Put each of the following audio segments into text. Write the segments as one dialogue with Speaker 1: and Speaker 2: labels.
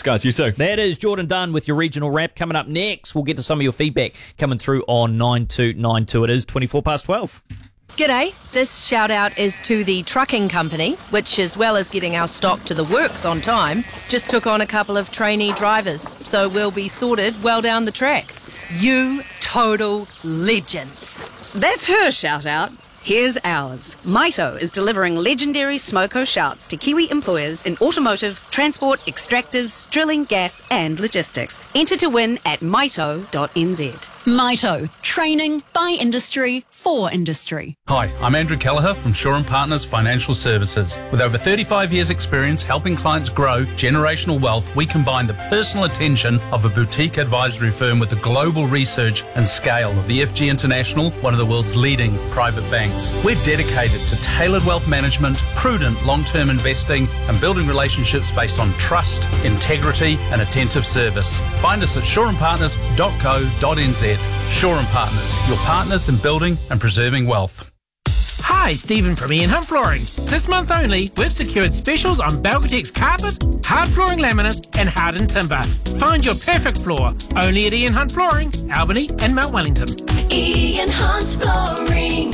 Speaker 1: guys. You too.
Speaker 2: That is Jordan Dunn with your regional wrap. Coming up next, we'll get to some of your feedback coming through on 9292. It is 12.
Speaker 3: G'day. This shout out is to the trucking company, which, as well as getting our stock to the works on time, just took on a couple of trainee drivers. So we'll be sorted well down the track.
Speaker 4: You total legends. That's her shout out. Here's ours. Maito is delivering legendary Smoko shouts to Kiwi employers in automotive, transport, extractives, drilling, gas and logistics. Enter to win at maito.nz.
Speaker 5: Maito, training by industry for industry.
Speaker 6: Hi, I'm Andrew Kelleher from Shaw & Partners Financial Services. With over 35 years' experience helping clients grow generational wealth, we combine the personal attention of a boutique advisory firm with the global research and scale of EFG International, one of the world's leading private banks. We're dedicated to tailored wealth management, prudent long-term investing, and building relationships based on trust, integrity, and attentive service. Find us at shawandpartners.co.nz. Shaw & Partners, your partners in building and preserving wealth.
Speaker 7: Hi, Stephen from Ian Hunt Flooring. This month only, we've secured specials on Belgatex carpet, hard flooring laminate and hardened timber. Find your perfect floor only at Ian Hunt Flooring, Albany and Mount Wellington.
Speaker 8: Ian Hunt Flooring.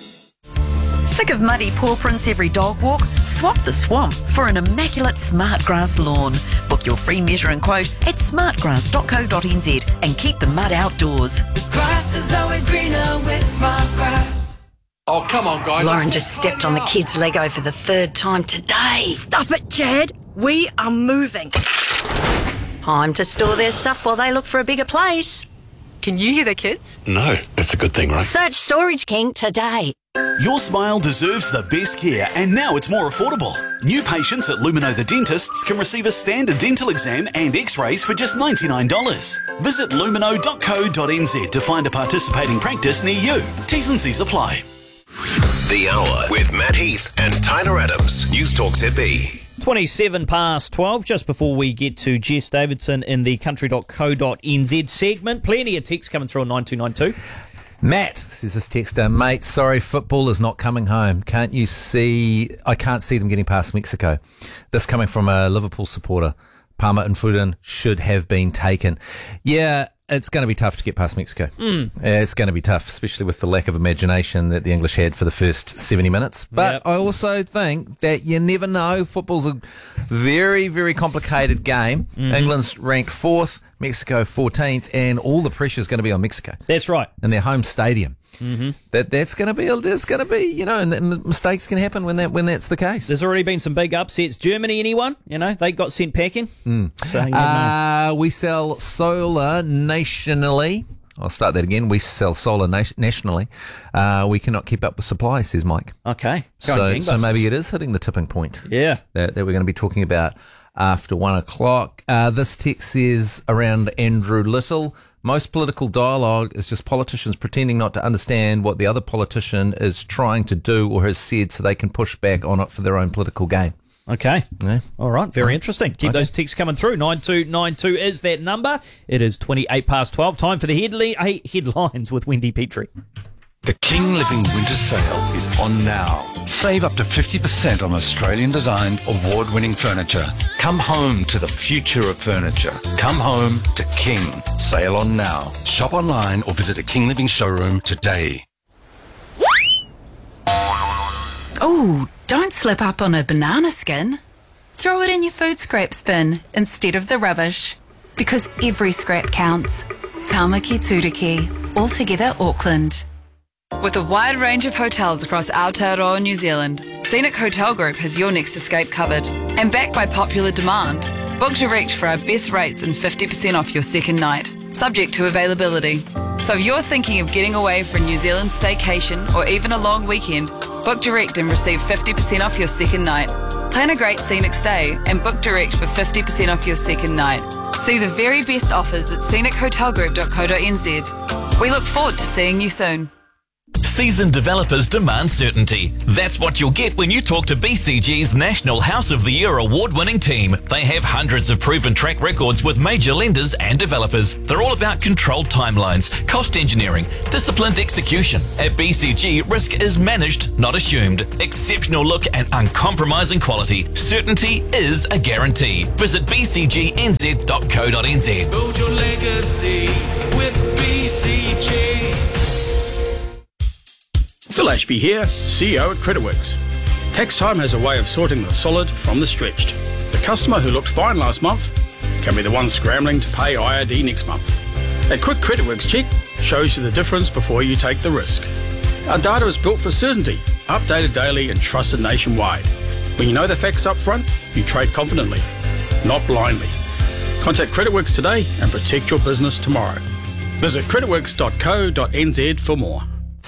Speaker 9: Sick of muddy paw prints every dog walk? Swap the swamp for an immaculate Smartgrass lawn. Book your free measure and quote at smartgrass.co.nz and keep the mud outdoors.
Speaker 8: Grass is always greener with Smartgrass.
Speaker 10: Oh, come on, guys.
Speaker 11: Lauren just stepped on the kids' Lego for the third time today.
Speaker 4: Stop it, Jad. We are moving.
Speaker 11: Time to store their stuff while they look for a bigger place.
Speaker 4: Can you hear the kids?
Speaker 10: No, that's a good thing, right?
Speaker 11: Search Storage King today.
Speaker 12: Your smile deserves the best care, and now it's more affordable. New patients at Lumino the Dentists can receive a standard dental exam and x-rays for just $99. Visit lumino.co.nz to find a participating practice near you. T's and C's apply.
Speaker 13: The Hour with Matt Heath and Tyler Adams. News Talk ZB.
Speaker 2: 12, just before we get to Jess Davidson in the country.co.nz segment. Plenty of texts coming through on 9292.
Speaker 14: Matt, says this texter, mate, sorry, football is not coming home. Can't you see? I can't see them getting past Mexico. This coming from a Liverpool supporter. Palma and Foden should have been taken. Yeah, it's going to be tough to get past Mexico. It's going to be tough, especially with the lack of imagination that the English had for the first 70 minutes. But I also think that you never know. Football's a very, very complicated game. England's ranked 4th, Mexico 14th, and all the pressure is going to be on Mexico.
Speaker 2: That's right.
Speaker 14: In their home stadium. There's going to be, you know, and mistakes can happen when that's the case.
Speaker 2: There's already been some big upsets. Germany, anyone? You know, they got sent packing. So
Speaker 14: we sell solar nationally. I'll start that again. We sell solar nationally. We cannot keep up with supply, says Mike.
Speaker 2: Okay.
Speaker 14: So maybe it is hitting the tipping point.
Speaker 2: Yeah.
Speaker 14: That we're going to be talking about after 1 o'clock. This text says around Andrew Little. Most political dialogue is just politicians pretending not to understand what the other politician is trying to do or has said so they can push back on it for their own political gain.
Speaker 2: Okay.
Speaker 14: Yeah.
Speaker 2: All right. Very interesting. Keep those texts coming through. 9292 is that number. It is 12. Time for the headlines with Wendy Petrie.
Speaker 15: The King Living Winter Sale is on now. Save up to 50% on Australian-designed, award-winning furniture. Come home to the future of furniture. Come home to King. Sale on now. Shop online or visit a King Living showroom today.
Speaker 5: Oh, don't slip up on a banana skin. Throw it in your food scraps bin instead of the rubbish. Because every scrap counts. Tamaki Turiki. Altogether Auckland.
Speaker 16: With a wide range of hotels across Aotearoa, New Zealand, Scenic Hotel Group has your next escape covered. And backed by popular demand, book direct for our best rates and 50% off your second night, subject to availability. So if you're thinking of getting away for a New Zealand staycation or even a long weekend, book direct and receive 50% off your second night. Plan a great scenic stay and book direct for 50% off your second night. See the very best offers at scenichotelgroup.co.nz. We look forward to seeing you soon.
Speaker 1: Seasoned developers demand certainty. That's what you'll get when you talk to BCG's National House of the Year award-winning team. They have hundreds of proven track records with major lenders and developers. They're all about controlled timelines, cost engineering, disciplined execution. At BCG, risk is managed, not assumed. Exceptional look and uncompromising quality. Certainty is a guarantee. Visit bcgnz.co.nz.
Speaker 17: Build your legacy with BCG.
Speaker 18: Phil Ashby here, CEO at Creditworks. Tax time has a way of sorting the solid from the stretched. The customer who looked fine last month can be the one scrambling to pay IRD next month. A quick Creditworks check shows you the difference before you take the risk. Our data is built for certainty, updated daily and trusted nationwide. When you know the facts up front, you trade confidently, not blindly. Contact Creditworks today and protect your business tomorrow. Visit creditworks.co.nz for more.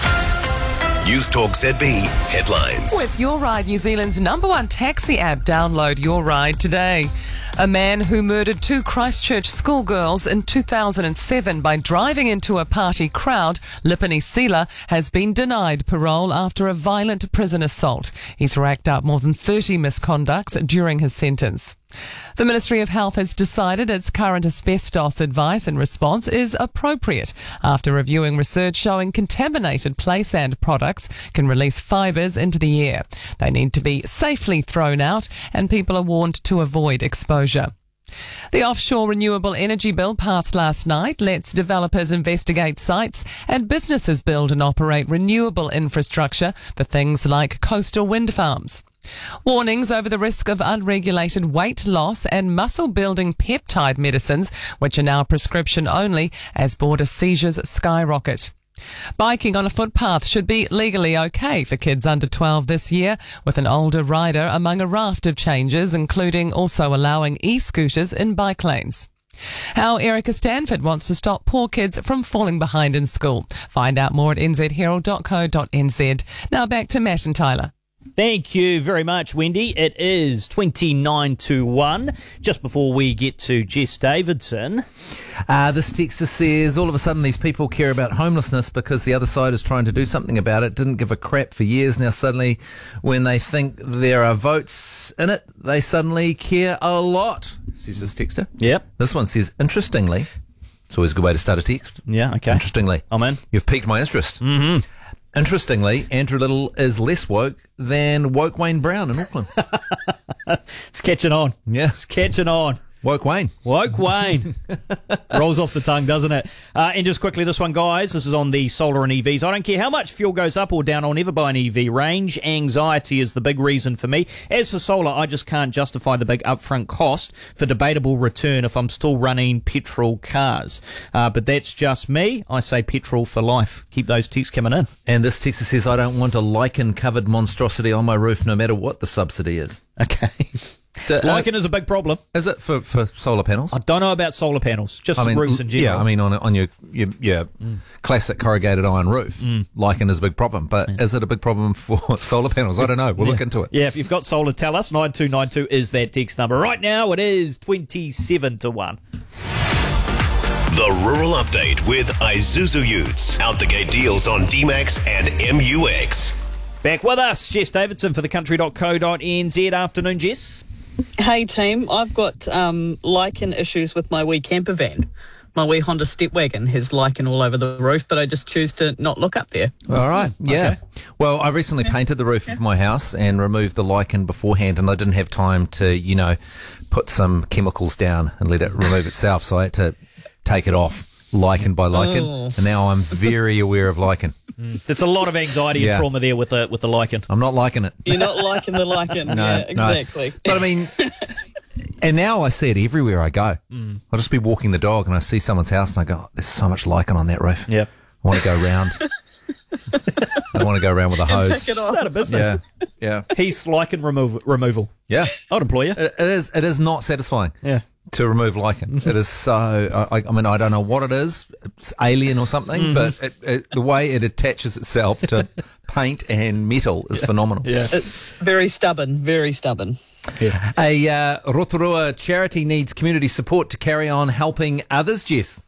Speaker 13: News Talk ZB headlines.
Speaker 19: With Your Ride, New Zealand's #1 taxi app, download Your Ride today. A man who murdered 2 Christchurch schoolgirls in 2007 by driving into a party crowd, Lipini Sila, has been denied parole after a violent prison assault. He's racked up more than 30 misconducts during his sentence. The Ministry of Health has decided its current asbestos advice and response is appropriate after reviewing research showing contaminated play sand products can release fibres into the air. They need to be safely thrown out and people are warned to avoid exposure. The offshore renewable energy bill passed last night lets developers investigate sites and businesses build and operate renewable infrastructure for things like coastal wind farms. Warnings over the risk of unregulated weight loss and muscle-building peptide medicines, which are now prescription only as border seizures skyrocket. Biking on a footpath should be legally okay for kids under 12 this year, with an older rider among a raft of changes, including also allowing e-scooters in bike lanes. How Erica Stanford wants to stop poor kids from falling behind in school. Find out more at nzherald.co.nz. Now back to Matt and Tyler.
Speaker 2: Thank you very much, Wendy. It is 29 to 1. Just before we get to Jess Davidson.
Speaker 14: This texter says, all of a sudden these people care about homelessness because the other side is trying to do something about it. Didn't give a crap for years. Now suddenly, when they think there are votes in it, they suddenly care a lot, says this texter.
Speaker 2: Yep.
Speaker 14: This one says, interestingly, it's always a good way to start a text.
Speaker 2: Yeah, okay.
Speaker 14: Interestingly.
Speaker 2: I'm in.
Speaker 14: You've piqued my interest.
Speaker 2: Mm-hmm.
Speaker 14: Interestingly, Andrew Little is less woke than woke Wayne Brown in Auckland.
Speaker 2: It's catching on.
Speaker 14: Yeah.
Speaker 2: It's catching on.
Speaker 14: Woke Wayne.
Speaker 2: Woke Wayne. Rolls off the tongue, doesn't it? And just quickly, this one, guys, this is on the solar and EVs. I don't care how much fuel goes up or down, I'll never buy an EV. Range anxiety is the big reason for me. As for solar, I just can't justify the big upfront cost for debatable return if I'm still running petrol cars. But that's just me. I say petrol for life. Keep those texts coming in.
Speaker 14: And this texter says, I don't want a lichen-covered monstrosity on my roof no matter what the subsidy is.
Speaker 2: Okay. Lichen is a big problem.
Speaker 14: Is it for solar panels?
Speaker 2: I don't know about solar panels, just roofs in general.
Speaker 14: Yeah, I mean, on your classic corrugated iron roof, lichen is a big problem. But is it a big problem for solar panels? I don't know. We'll look into it.
Speaker 2: Yeah, if you've got solar, tell us. 9292 is that text number. Right now, it is 27 to 1.
Speaker 13: The Rural Update with Isuzu Utes. Out the gate deals on D-Max and MUX.
Speaker 2: Back with us, Jess Davidson for thecountry.co.nz. Afternoon, Jess.
Speaker 20: Hey team, I've got lichen issues with my wee camper van. My wee Honda Stepwagon has lichen all over the roof, but I just choose to not look up there.
Speaker 14: All right, yeah. Okay. Well, I recently painted the roof of my house and removed the lichen beforehand, and I didn't have time to, put some chemicals down and let it remove itself, so I had to take it off lichen by lichen, and now I'm very aware of lichen.
Speaker 2: There's a lot of anxiety and trauma there with the lichen.
Speaker 14: I'm not liking it.
Speaker 20: You're not liking the lichen.
Speaker 14: No,
Speaker 20: yeah, exactly.
Speaker 14: No. But I mean, and now I see it everywhere I go. I'll just be walking the dog and I see someone's house and I go, oh, there's so much lichen on that roof.
Speaker 2: Yeah.
Speaker 14: I want to go round. I want to go around with a hose.
Speaker 2: Start a business.
Speaker 14: Yeah.
Speaker 2: He's lichen removal.
Speaker 14: Yeah.
Speaker 2: I'd employ you.
Speaker 14: It is not satisfying.
Speaker 2: Yeah.
Speaker 14: To remove lichen. It is so, I mean, I don't know what it is. It's alien or something, but the way it attaches itself to paint and metal is phenomenal.
Speaker 20: Yeah. It's very stubborn, very stubborn.
Speaker 14: Yeah. A Rotorua charity needs community support to carry on helping others, Jess.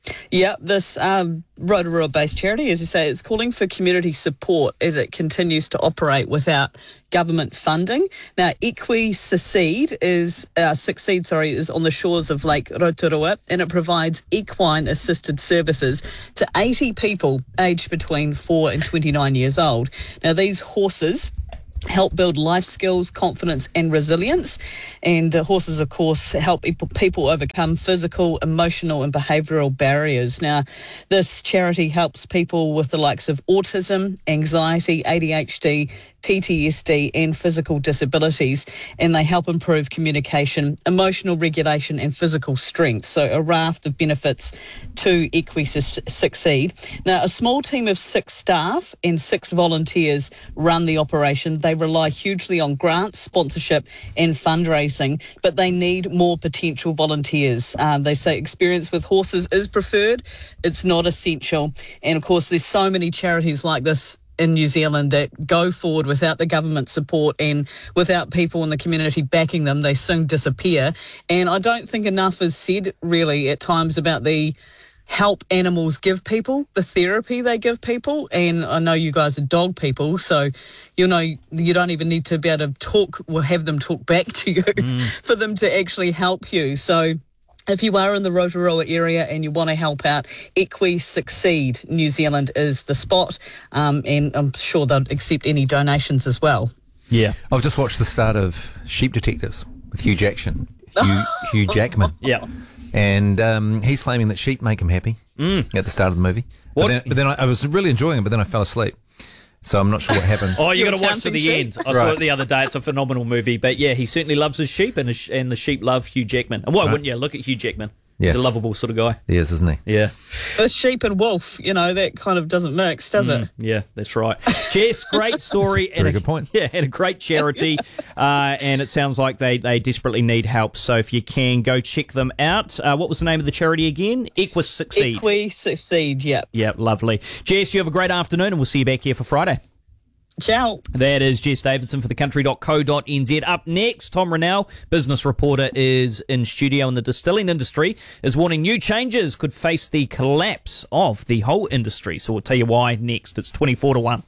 Speaker 20: Yeah, this Rotorua-based charity, as you say, is calling for community support as it continues to operate without government funding. Now, Succeed is on the shores of Lake Rotorua, and it provides equine-assisted services to 80 people aged between 4 and 29 years old. Now, these horses help build life skills, confidence and resilience. And horses, of course, help people overcome physical, emotional and behavioural barriers. Now, this charity helps people with the likes of autism, anxiety, ADHD, PTSD and physical disabilities, and they help improve communication, emotional regulation and physical strength. So a raft of benefits to Succeed. Now, a small team of 6 staff and 6 volunteers run the operation. They rely hugely on grants, sponsorship and fundraising, but they need more potential volunteers. They say experience with horses is preferred. It's not essential. And of course, there's so many charities like this in New Zealand that go forward without the government support and without people in the community backing them. They soon disappear. And I don't think enough is said really at times about the help animals give people, the therapy they give people. And I know you guys are dog people, so you know you don't even need to be able to talk or have them talk back to you for them to actually help you. So if you are in the Rotorua area and you want to help out, Succeed New Zealand is the spot, and I'm sure they'll accept any donations as well.
Speaker 14: Yeah. I've just watched the start of Sheep Detectives with Hugh Jackman. Hugh Jackman.
Speaker 2: Yeah.
Speaker 14: And he's claiming that sheep make him happy at the start of the movie. But then I was really enjoying it, but then I fell asleep. So I'm not sure what happens.
Speaker 2: Oh, you got to watch to the end. I saw it the other day. It's a phenomenal movie. But yeah, he certainly loves his sheep, and the sheep love Hugh Jackman. And why wouldn't you? Look at Hugh Jackman.
Speaker 14: Yeah.
Speaker 2: He's a lovable sort of guy.
Speaker 14: He is, isn't he?
Speaker 2: Yeah.
Speaker 20: A sheep and wolf, that kind of doesn't mix, does it?
Speaker 2: Yeah, that's right. Jess, great story.
Speaker 14: Very good point.
Speaker 2: Yeah, and a great charity. And it sounds like they desperately need help. So if you can, go check them out. What was the name of the charity again? Succeed.
Speaker 20: Succeed, yep.
Speaker 2: Yep, lovely. Jess, you have a great afternoon, and we'll see you back here for Friday.
Speaker 20: Ciao.
Speaker 2: That is Jess Davidson for thecountry.co.nz. Up next, Tom Rennell, business reporter, is in studio, and the distilling industry is warning new changes could face the collapse of the whole industry. So we'll tell you why next. It's 24-1.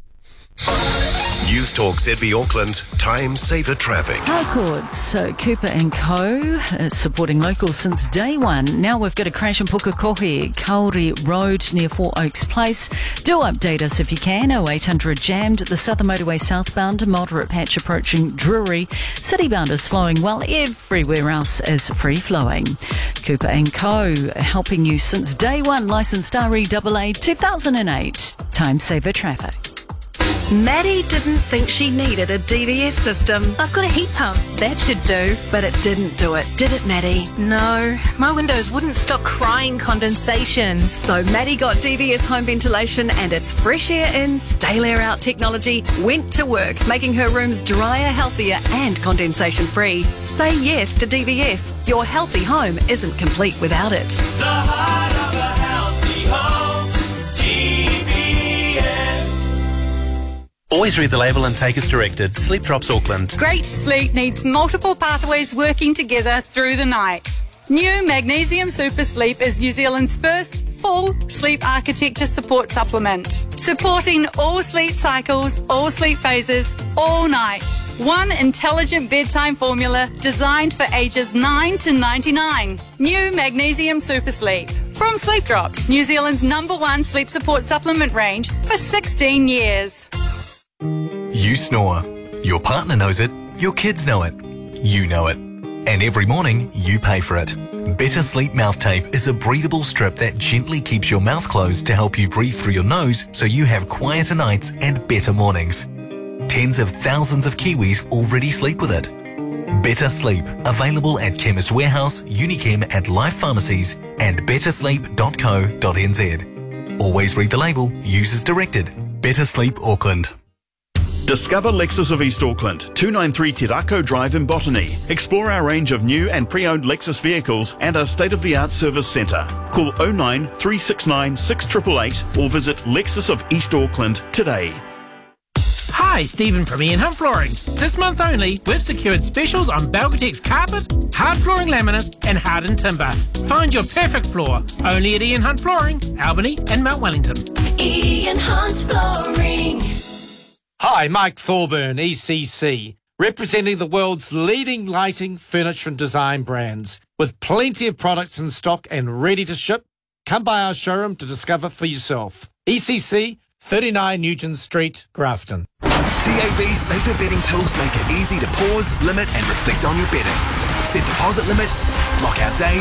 Speaker 13: News Talk ZB Auckland, time saver traffic.
Speaker 21: Records, so Cooper & Co. Supporting locals since day one. Now we've got a crash in Pukekohe, Kauri Road near Four Oaks Place. Do update us if you can. 0800 jammed. The Southern Motorway southbound, moderate patch approaching Drury. Citybound is flowing well. Everywhere else is free flowing. Cooper & Co. helping you since day one. Licensed REAA 2008. Time saver traffic.
Speaker 22: Maddie didn't think she needed a DVS system.
Speaker 23: I've got a heat pump.
Speaker 22: That should do, but it didn't do it, did it, Maddie?
Speaker 23: No, my windows wouldn't stop crying condensation.
Speaker 22: So Maddie got DVS home ventilation and its fresh air in, stale air out technology went to work, making her rooms drier, healthier and condensation free. Say yes to DVS. Your healthy home isn't complete without it.
Speaker 17: The heart of a healthy home, DVS.
Speaker 24: Always read the label and take as directed. Sleep Drops Auckland.
Speaker 25: Great sleep needs multiple pathways working together through the night. New Magnesium Super Sleep is New Zealand's first full sleep architecture support supplement, supporting all sleep cycles, all sleep phases, all night. One intelligent bedtime formula designed for ages 9 to 99. New Magnesium Super Sleep. From Sleep Drops, New Zealand's #1 sleep support supplement range for 16 years.
Speaker 26: You snore. Your partner knows it. Your kids know it. You know it. And every morning, you pay for it. Better Sleep Mouth Tape is a breathable strip that gently keeps your mouth closed to help you breathe through your nose so you have quieter nights and better mornings. Tens of thousands of Kiwis already sleep with it. Better Sleep, available at Chemist Warehouse, Unichem at Life Pharmacies and bettersleep.co.nz. Always read the label, use as directed. Better Sleep Auckland.
Speaker 12: Discover Lexus of East Auckland, 293 Te Rako Drive in Botany. Explore our range of new and pre-owned Lexus vehicles and our state-of-the-art service centre. Call 09 369 6888 or visit Lexus of East Auckland today.
Speaker 17: Hi,
Speaker 3: Hi, Stephen from Ian Hunt Flooring. This month only, we've secured specials on Belgatex carpet, hard flooring laminate and hardened timber. Find your perfect floor only at Ian Hunt Flooring, Albany and Mount Wellington.
Speaker 17: Ian Hunt Flooring.
Speaker 4: Hi, Mike Thorburn, ECC, representing the world's leading lighting, furniture and design brands. With plenty of products in stock and ready to ship, come by our showroom to discover for yourself. ECC, 39 Nugent Street, Grafton.
Speaker 6: TAB's safer betting tools make it easy to pause, limit and reflect on your betting. Set deposit limits, lock out days